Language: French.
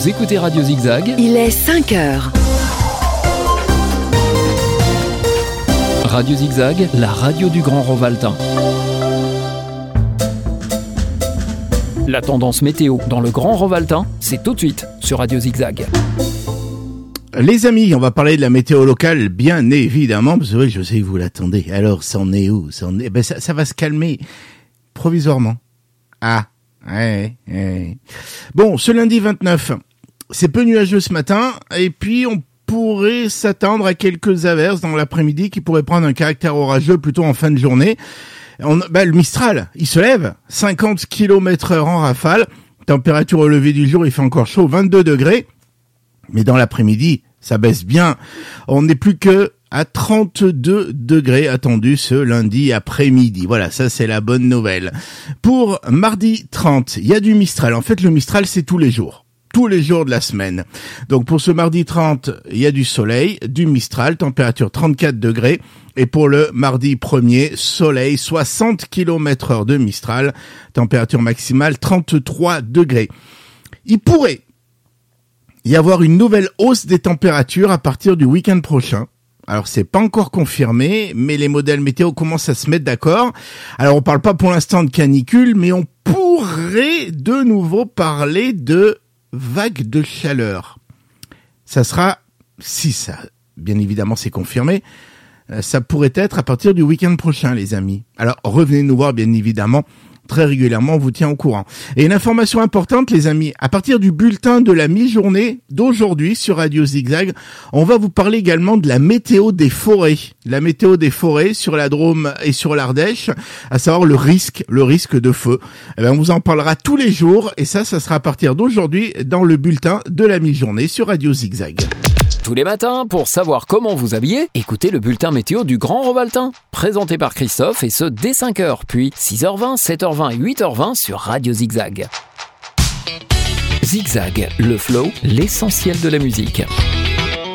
Vous écoutez Radio Zigzag. Il est 5 heures. Radio Zigzag, la radio du Grand Rovaltain. La tendance météo dans le Grand Rovaltain, c'est tout de suite sur Radio Zigzag. Les amis, on va parler de la météo locale, bien évidemment, parce que je sais que vous l'attendez. Alors, ça en est où? Ça va se calmer provisoirement. Ouais. Bon, ce lundi 29, c'est peu nuageux ce matin, et puis on pourrait s'attendre à quelques averses dans l'après-midi qui pourraient prendre un caractère orageux plutôt en fin de journée. Le Mistral, il se lève, 50 km/h en rafale, température au lever du jour, il fait encore chaud, 22 degrés, mais dans l'après-midi, ça baisse bien. On n'est plus que à 32 degrés attendus ce lundi après-midi. Voilà, ça c'est la bonne nouvelle. Pour mardi 30, il y a du Mistral. En fait, le Mistral, c'est tous les jours de la semaine. Donc pour ce mardi 30, il y a du soleil, du Mistral, température 34 degrés. Et pour le mardi 1er, soleil, 60 km/h de Mistral, température maximale 33 degrés. Il pourrait y avoir une nouvelle hausse des températures à partir du week-end prochain. Alors c'est pas encore confirmé, mais les modèles météo commencent à se mettre d'accord. Alors on parle pas pour l'instant de canicule, mais on pourrait de nouveau parler de vague de chaleur. Ça sera, si ça, bien évidemment c'est confirmé, ça pourrait être à partir du week-end prochain, les amis. Alors revenez nous voir, bien évidemment, très régulièrement, on vous tient au courant. Et une information importante, les amis, à partir du bulletin de la mi-journée d'aujourd'hui sur Radio Zigzag, on va vous parler également de la météo des forêts. La météo des forêts sur la Drôme et sur l'Ardèche, à savoir le risque de feu. On vous en parlera tous les jours, et ça sera à partir d'aujourd'hui dans le bulletin de la mi-journée sur Radio Zigzag. Tous les matins, pour savoir comment vous habiller, écoutez le bulletin météo du Grand Rovaltain, présenté par Christophe, et ce dès 5h, puis 6h20, 7h20 et 8h20 sur Radio Zigzag. Zigzag, le flow, l'essentiel de la musique.